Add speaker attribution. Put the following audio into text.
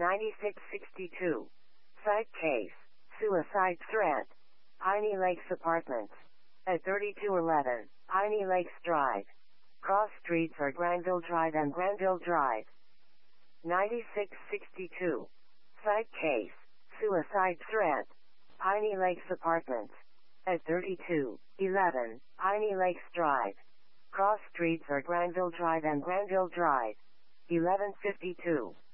Speaker 1: 9662. Side case. Suicide threat. Piney Lakes Apartments. At 3211 Piney Lakes Drive. Cross streets are Granville Drive and Granville Drive. 9662. Side case. Suicide threat. Piney Lakes Apartments. At 3211 Piney Lakes Drive. Cross streets are Granville Drive and Granville Drive. 1152.